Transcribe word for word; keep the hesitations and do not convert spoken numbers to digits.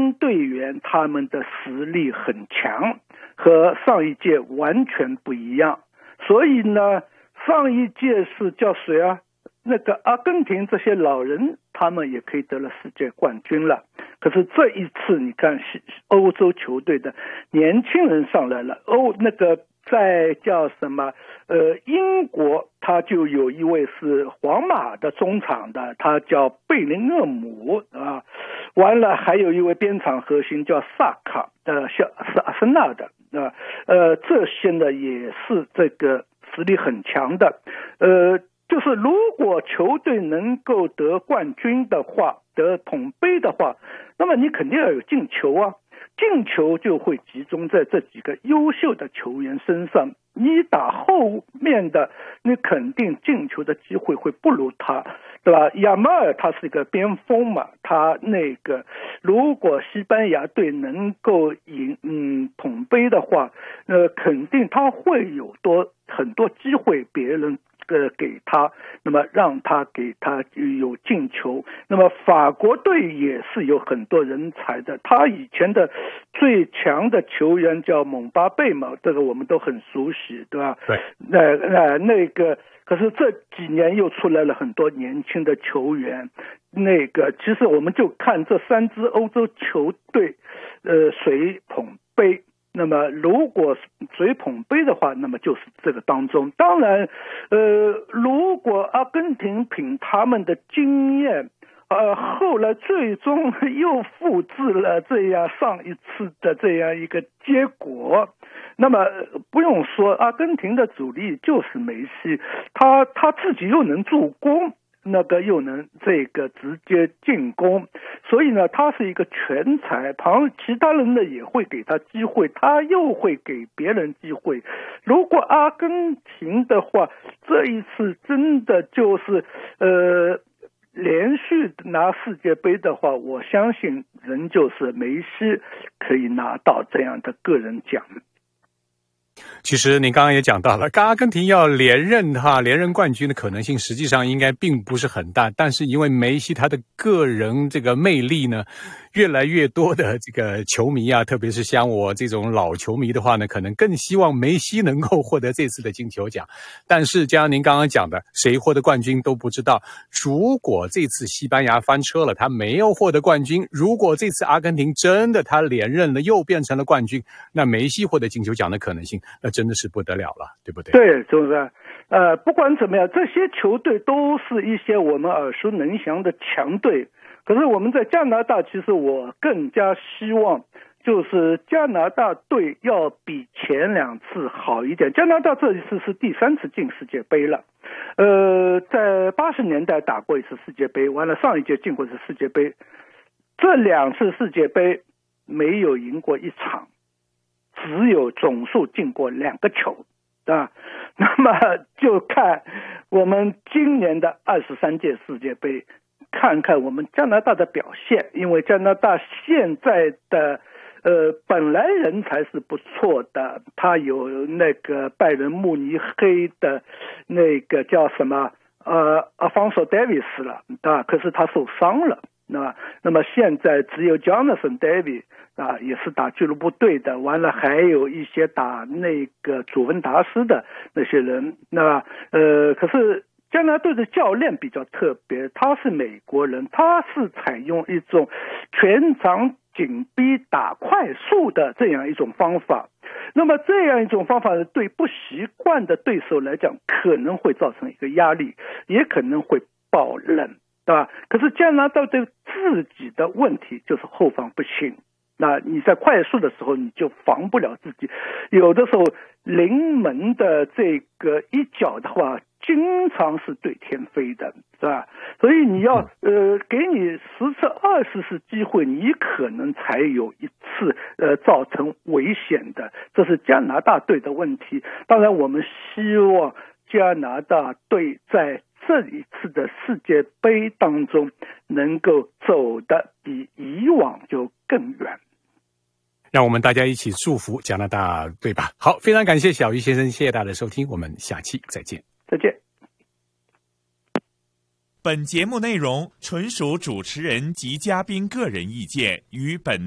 军队员他们的实力很强，和上一届完全不一样。所以呢，上一届是叫谁啊？那个阿根廷这些老人他们也可以得了世界冠军了。可是这一次你看欧洲球队的年轻人上来了，欧那个在叫什么呃英国他就有一位是皇马的中场的，他叫贝林厄姆啊，完了还有一位边场核心叫萨卡的，是阿森纳的啊，呃这些呢也是这个实力很强的，呃就是如果球队能够得冠军的话，得捧杯的话，那么你肯定要有进球啊，进球就会集中在这几个优秀的球员身上，你打后面的你肯定进球的机会会不如他，对吧？亚马尔他是一个边锋嘛，他那个如果西班牙队能够赢嗯捧杯的话，呃肯定他会有多很多机会别人呃给他，那么让他给他有进球。那么法国队也是有很多人才的，他以前的最强的球员叫蒙巴贝嘛，这个我们都很熟悉，对吧？ 对， 那那那个，可是这几年又出来了很多年轻的球员。那个，其实我们就看这三支欧洲球队，呃，谁捧杯。那么如果谁捧杯的话，那么就是这个当中。当然呃，如果阿根廷凭他们的经验呃，后来最终又复制了这样上一次的这样一个结果，那么不用说，阿根廷的主力就是梅西，他他自己又能助攻，那个又能这个直接进攻，所以呢他是一个全才，旁其他人呢也会给他机会，他又会给别人机会。如果阿根廷的话，这一次真的就是呃连续拿世界杯的话，我相信仍旧是梅西可以拿到这样的个人奖。 其实您刚刚也讲到了，阿根廷要连任哈连任冠军的可能性实际上应该并不是很大，但是因为梅西他的个人这个魅力呢，越来越多的这个球迷啊，特别是像我这种老球迷的话呢，可能更希望梅西能够获得这次的金球奖。但是就像您刚刚讲的，谁获得冠军都不知道。如果这次西班牙翻车了，他没有获得冠军，如果这次阿根廷真的他连任了，又变成了冠军，那梅西获得金球奖的可能性那真的是不得了了，对不对？ 对，是不是？呃，不管怎么样，这些球队都是一些我们耳熟能详的强队。可是我们在加拿大，其实我更加希望就是加拿大队要比前两次好一点。加拿大这一次是第三次进世界杯了，呃，在八十年代打过一次世界杯，完了上一届进过一次世界杯，这两次世界杯没有赢过一场，只有总数进过两个球啊。那么就看我们今年的二十三届世界杯，看看我们加拿大的表现，因为加拿大现在的呃本来人才是不错的，他有那个拜仁慕尼黑的那个叫什么呃 Alphonso Davies 了啊，可是他受伤了。那那么现在只有 Jonathan David 啊，也是打俱乐部队的，完了还有一些打那个祖文达斯的那些人。那呃，可是加拿大队的教练比较特别，他是美国人，他是采用一种全场紧逼打快速的这样一种方法。那么这样一种方法对不习惯的对手来讲，可能会造成一个压力，也可能会爆冷。对吧？可是加拿大队自己的问题就是后防不行，那你在快速的时候你就防不了自己，有的时候临门的这个一脚的话经常是对天飞的，是吧？所以你要呃给你十次二十次机会，你可能才有一次呃造成危险的，这是加拿大队的问题。当然我们希望加拿大队在这一次的世界杯当中能够走得比以往就更远。 让我们大家一起祝福加拿大队吧。好，非常感谢小鱼先生，谢谢大家的收听，我们下期再见。 再见。 本节目内容纯属主持人及嘉宾个人意见，与本